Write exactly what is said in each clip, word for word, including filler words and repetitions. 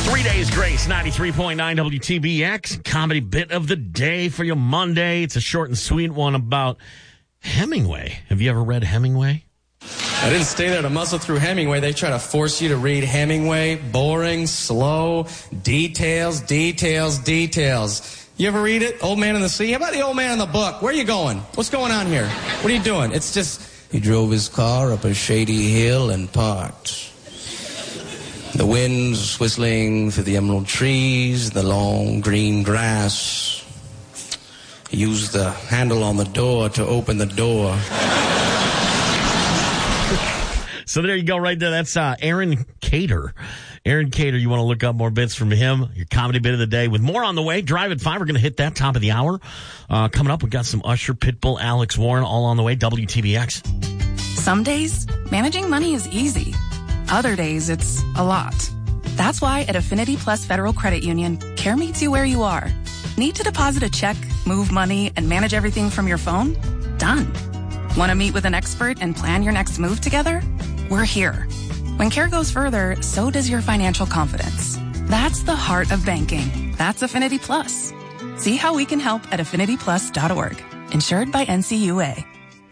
Three Days Grace, ninety-three point nine W T B X. Comedy bit of the day for you Monday. It's a short and sweet one about Hemingway. Have you ever read Hemingway? I didn't stay there to muscle through Hemingway. They try to force you to read Hemingway. Boring, slow, details, details, details. You ever read it? Old Man in the Sea? How about the Old Man in the Book? Where are you going? What's going on here? What are you doing? It's just, he drove his car up a shady hill and parked. The wind's whistling through the emerald trees, the long green grass. He used the handle on the door to open the door. So there you go right there. That's uh, Aaron Cater. Aaron Cater, you want to look up more bits from him, your comedy bit of the day. With more on the way, Drive at five. We're going to hit that top of the hour. Uh, coming up, we've got some Usher, Pitbull, Alex Warren, all on the way. W T B X. Some days, managing money is easy. Other days, it's a lot. That's why at Affinity Plus Federal Credit Union, care meets you where you are. Need to deposit a check, move money, and manage everything from your phone? Done. Want to meet with an expert and plan your next move together? We're here. When care goes further, so does your financial confidence. That's the heart of banking. That's Affinity Plus. See how we can help at affinity plus dot org. Insured by N C U A.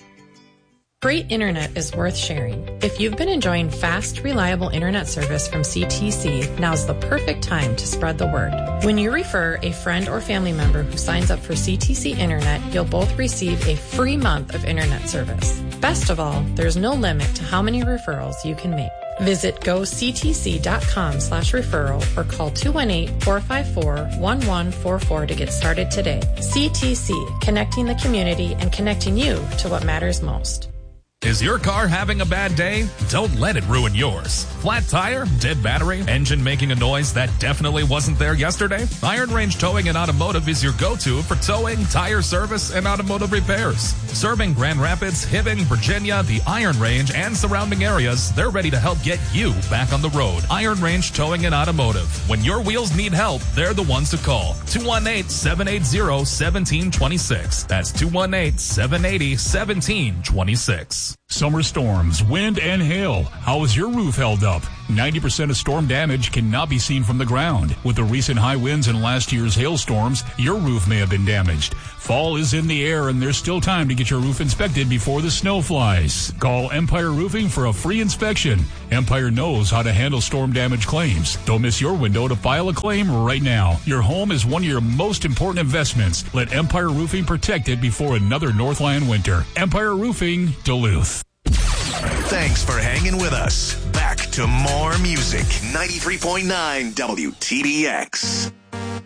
Great internet is worth sharing. If you've been enjoying fast, reliable internet service from C T C, now's the perfect time to spread the word. When you refer a friend or family member who signs up for C T C Internet, you'll both receive a free month of internet service. Best of all, there's no limit to how many referrals you can make. Visit goctc.com slash referral or call two one eight, four five four, one one four four to get started today. C T C, connecting the community and connecting you to what matters most. Is your car having a bad day? Don't let it ruin yours. Flat tire, dead battery, engine making a noise that definitely wasn't there yesterday? Iron Range Towing and Automotive is your go-to for towing, tire service, and automotive repairs. Serving Grand Rapids, Hibbing, Virginia, the Iron Range, and surrounding areas, they're ready to help get you back on the road. Iron Range Towing and Automotive. When your wheels need help, they're the ones to call. two one eight, seven eight zero, one seven two six. That's two one eight, seven eight zero, one seven two six. Summer storms, wind, and hail. How is your roof held up? ninety percent of storm damage cannot be seen from the ground. With the recent high winds and last year's hailstorms, your roof may have been damaged. Fall is in the air, and there's still time to get your roof inspected before the snow flies. Call Empire Roofing for a free inspection. Empire knows how to handle storm damage claims. Don't miss your window to file a claim right now. Your home is one of your most important investments. Let Empire Roofing protect it before another Northland winter. Empire Roofing, Duluth. Thanks for hanging with us. Back to more music. ninety-three point nine W T B X.